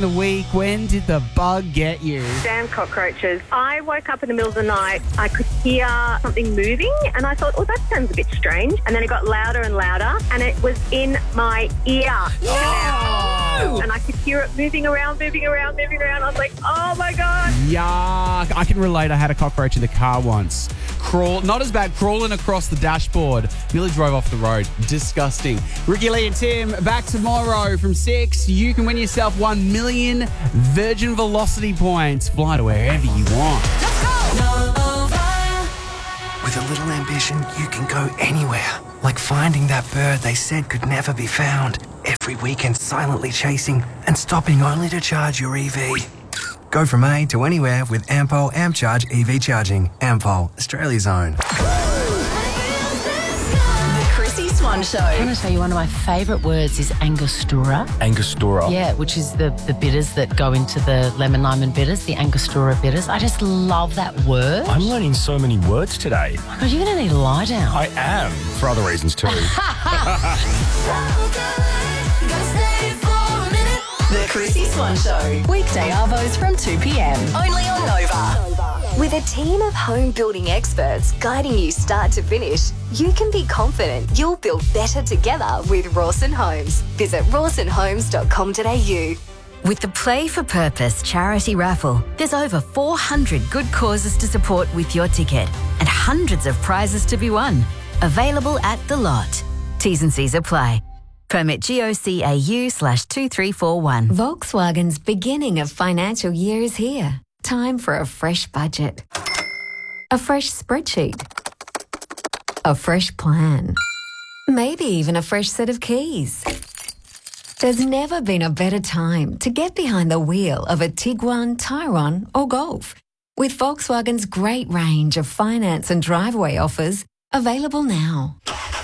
during the week. When did the bug get you? Damn cockroaches. I woke up in the middle of the night. I could hear something moving and I thought, oh, that sounds a bit strange. And then it got louder and louder and it was in my ear. No! And I could hear it moving around. I was like, oh my God. Yuck. I can relate. I had a cockroach in the car once. Not as bad, crawling across the dashboard. Nearly drove off the road. Disgusting. Ricky Lee and Tim, back tomorrow from 6. You can win yourself 1 million Virgin Velocity points. Fly to wherever you want. Let's go! With a little ambition, you can go anywhere. Like finding that bird they said could never be found. Every weekend silently chasing and stopping only to charge your EV. Go from A to anywhere with Ampol AmpCharge EV charging. Ampol, Australia's own. The Chrissy Swan Show. I want to tell you, one of my favourite words is Angostura. Angostura. Yeah, which is the bitters that go into the lemon lime and bitters, the Angostura bitters. I just love that word. I'm learning so many words today. Oh my God, you're going to need a lie down. I am, for other reasons too. The Chrissy Swan Show. Weekday arvos from 2 p.m. Only on Nova. With a team of home building experts guiding you start to finish, you can be confident you'll build better together with Rawson Homes. Visit rawsonhomes.com.au. With the Play for Purpose charity raffle, there's over 400 good causes to support with your ticket and hundreds of prizes to be won. Available at The Lot. T's and C's apply. Permit GOCAU/2341. Volkswagen's beginning of financial year is here. Time for a fresh budget. A fresh spreadsheet. A fresh plan. Maybe even a fresh set of keys. There's never been a better time to get behind the wheel of a Tiguan, Tyrone or Golf. With Volkswagen's great range of finance and driveway offers available now.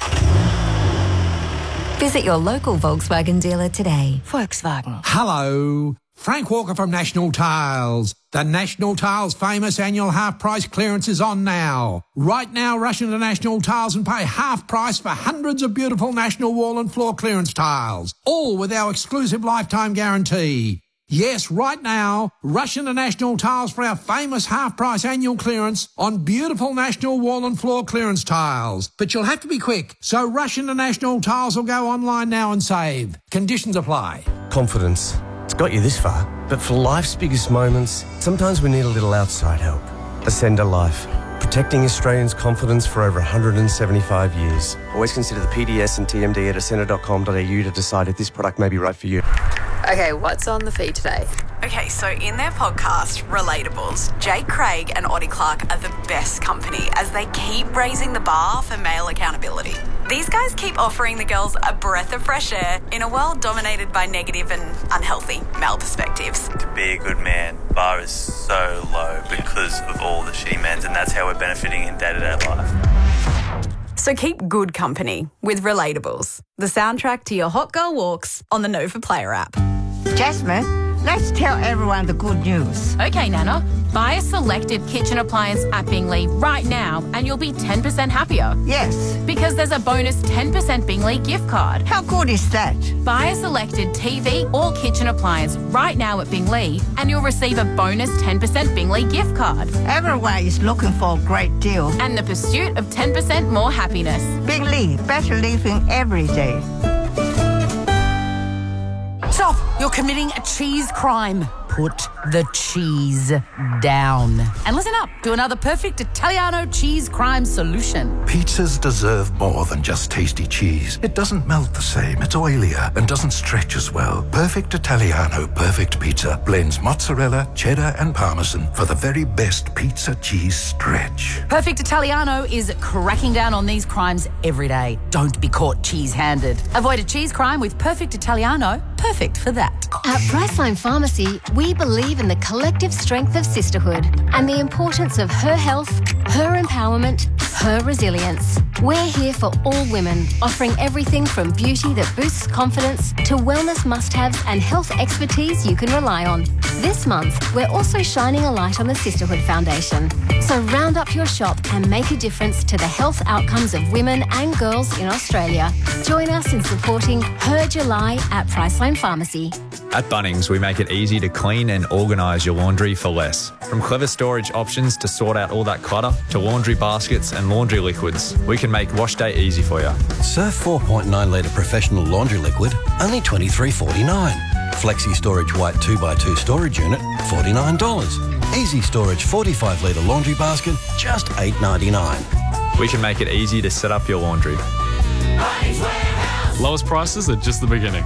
Visit your local Volkswagen dealer today. Volkswagen. Hello, Frank Walker from National Tiles. The National Tiles famous annual half-price clearance is on now. Right now, rush into National Tiles and pay half price for hundreds of beautiful National wall and floor clearance tiles, all with our exclusive lifetime guarantee. Yes, right now, rush into National Tiles for our famous half-price annual clearance on beautiful National wall and floor clearance tiles. But you'll have to be quick, so rush into National Tiles or go online now and save. Conditions apply. Confidence. It's got you this far. But for life's biggest moments, sometimes we need a little outside help. Ascender Life. Protecting Australians' confidence for over 175 years. Always consider the PDS and TMD at ascender.com.au to decide if this product may be right for you. Okay, what's on the feed today? Okay, so in their podcast, Relatables, Jake Craig and Oddie Clark are the best company as they keep raising the bar for male accountability. These guys keep offering the girls a breath of fresh air in a world dominated by negative and unhealthy male perspectives. To be a good man, bar is so low because of all the shitty men, and that's how we're benefiting in day-to-day life. So keep good company with Relatables, the soundtrack to your hot girl walks on the Nova Player app. Jasmine, let's tell everyone the good news. Okay, Nana. Buy a selected kitchen appliance at Bingley right now and you'll be 10% happier. Yes. Because there's a bonus 10% Bingley gift card. How good is that? Buy a selected TV or kitchen appliance right now at Bingley and you'll receive a bonus 10% Bingley gift card. Everyone is looking for a great deal. And the pursuit of 10% more happiness. Bingley, better living every day. Stop! You're committing a cheese crime. Put the cheese down. And listen up to another perfect Italiano cheese crime solution. Pizzas deserve more than just tasty cheese. It doesn't melt the same, it's oilier, and doesn't stretch as well. Perfect Italiano Perfect Pizza blends mozzarella, cheddar, and parmesan for the very best pizza cheese stretch. Perfect Italiano is cracking down on these crimes every day. Don't be caught cheese-handed. Avoid a cheese crime with Perfect Italiano. Perfect for that. At Priceline Pharmacy, we believe in the collective strength of sisterhood and the importance of her health, her empowerment, her resilience. We're here for all women, offering everything from beauty that boosts confidence to wellness must-haves and health expertise you can rely on. This month, we're also shining a light on the Sisterhood Foundation. So round up your shop and make a difference to the health outcomes of women and girls in Australia. Join us in supporting Her July at Priceline Pharmacy. At Bunnings, we make it easy to clean and organise your laundry for less. From clever storage options to sort out all that clutter, to laundry baskets and laundry liquids, we can make wash day easy for you. Surf 4.9 litre professional laundry liquid, only $23.49. Flexi Storage White 2x2 storage unit, $49. Easy Storage 45 litre laundry basket, just $8.99. We can make it easy to set up your laundry. Lowest prices are just the beginning.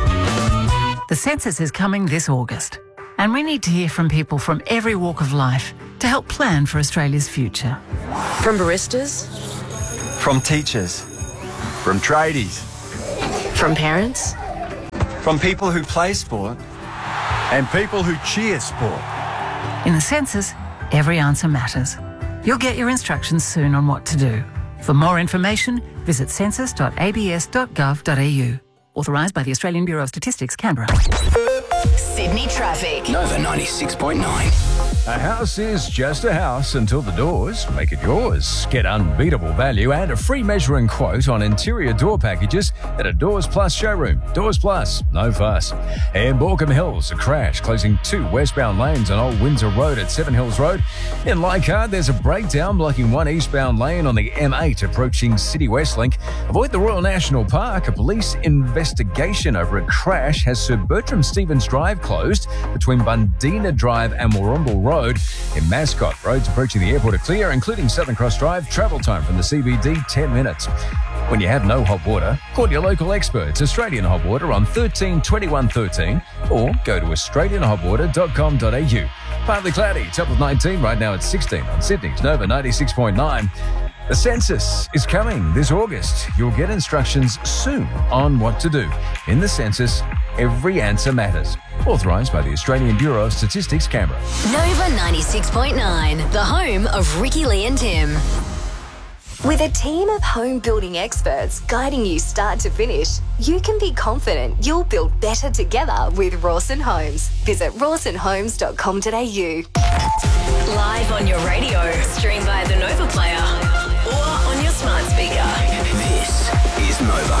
The census is coming this August, and we need to hear from people from every walk of life to help plan for Australia's future. From baristas, from teachers, from tradies, from parents, from people who play sport, and people who cheer sport. In the census, every answer matters. You'll get your instructions soon on what to do. For more information, visit census.abs.gov.au. Authorised by the Australian Bureau of Statistics, Canberra. Sydney traffic. Nova 96.9. A house is just a house until the doors make it yours. Get unbeatable value and a free measure and quote on interior door packages at a Doors Plus showroom. Doors Plus, no fuss. In Baulkham Hills, a crash closing 2 westbound lanes on Old Windsor Road at Seven Hills Road. In Leichhardt, there's a breakdown blocking 1 eastbound lane on the M8 approaching City West Link. Avoid the Royal National Park. A police investigation over a crash has Sir Bertram Stevens Drive closed between Bundina Drive and Warrumbul Road. In Mascot, roads approaching the airport are clear, including Southern Cross Drive. Travel time from the CBD, 10 minutes. When you have no hot water, call your local experts, Australian Hot Water, on 13 21 13, or go to australianhotwater.com.au. Partly cloudy, top of 19, right now at 16 on Sydney's Nova 96.9. The census is coming this August. You'll get instructions soon on what to do. In the census, every answer matters. Authorised by the Australian Bureau of Statistics, Canberra. Nova 96.9, the home of Ricky Lee and Tim. With a team of home building experts guiding you start to finish, you can be confident you'll build better together with Rawson Homes. Visit rawsonhomes.com.au. Live on your radio, stream via the Nova Player, or on your smart speaker. This is Nova.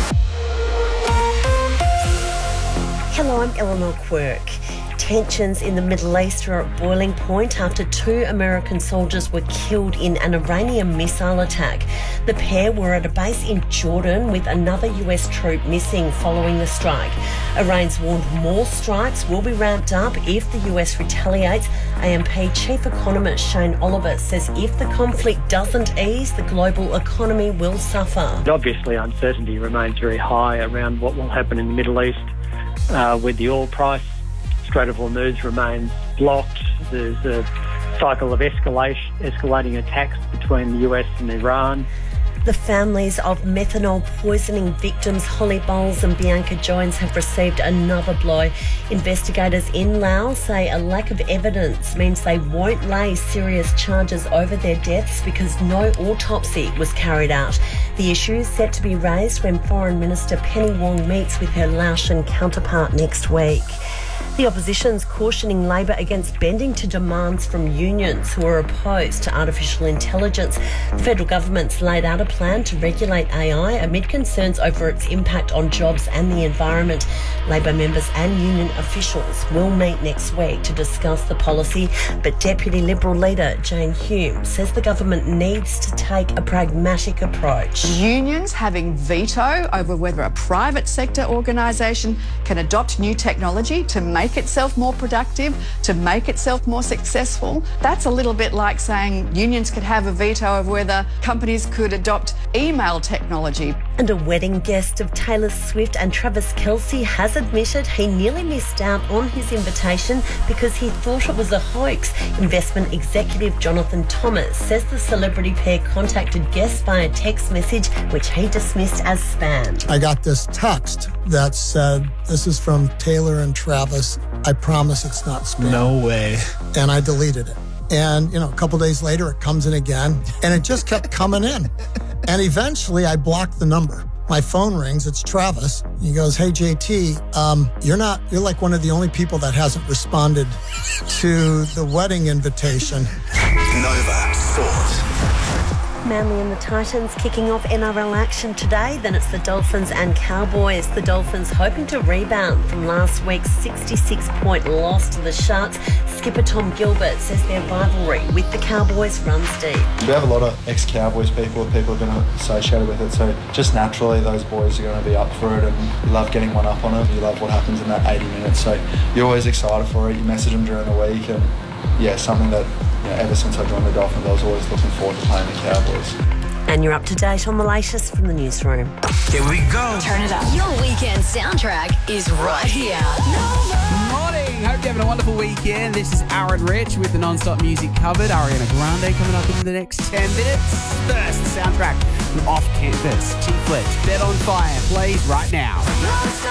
Hello, I'm Eleanor Quirk. Tensions in the Middle East are at boiling point after 2 American soldiers were killed in an Iranian missile attack. The pair were at a base in Jordan with another US troop missing following the strike. Iran's warned more strikes will be ramped up if the US retaliates. AMP Chief Economist Shane Oliver says if the conflict doesn't ease, the global economy will suffer. Obviously, uncertainty remains very high around what will happen in the Middle East with the oil price. Strait of Hormuz remains blocked. There's a cycle of escalating attacks between the US and Iran. The families of methanol poisoning victims Holly Bowles and Bianca Jones have received another blow. Investigators in Laos say a lack of evidence means they won't lay serious charges over their deaths because no autopsy was carried out. The issue is set to be raised when Foreign Minister Penny Wong meets with her Laotian counterpart next week. The opposition's cautioning Labor against bending to demands from unions who are opposed to artificial intelligence. The federal government's laid out a plan to regulate AI amid concerns over its impact on jobs and the environment. Labor members and union officials will meet next week to discuss the policy, but Deputy Liberal leader Jane Hume says the government needs to take a pragmatic approach. Unions having veto over whether a private sector organisation can adopt new technology to make itself more productive, to make itself more successful. That's a little bit like saying unions could have a veto over whether companies could adopt email technology. And a wedding guest of Taylor Swift and Travis Kelce has admitted he nearly missed out on his invitation because he thought it was a hoax. Investment executive Jonathan Thomas says the celebrity pair contacted guests via text message, which he dismissed as spam. I got this text that said, "This is from Taylor and Travis. I promise it's not spam." No way. And I deleted it. And, a couple days later, it comes in again, and it just kept coming in. And eventually, I blocked the number. My phone rings. It's Travis. He goes, "Hey, JT, you're like one of the only people that hasn't responded to the wedding invitation." Nova Sports. Manly and the Titans kicking off NRL action today. Then it's the Dolphins and Cowboys. The Dolphins hoping to rebound from last week's 66-point loss to the Sharks. Skipper Tom Gilbert says their rivalry with the Cowboys runs deep. We have a lot of ex-Cowboys people are going to associated with it, so just naturally those boys are going to be up for it, and you love getting one up on them. You love what happens in that 80 minutes, so you're always excited for it. You message them during the week, and something that ever since I joined the Dolphins, I was always looking forward to playing the Cowboys. And you're up to date on the latest from the newsroom. Here we go. Turn it up. Your weekend soundtrack is right here. Morning. Hope you're having a wonderful weekend. This is Aaron Rich with the non-stop music covered. Ariana Grande coming up in the next 10 minutes. First, the soundtrack from Off Campus. T-Flex, Dead on Fire plays right now.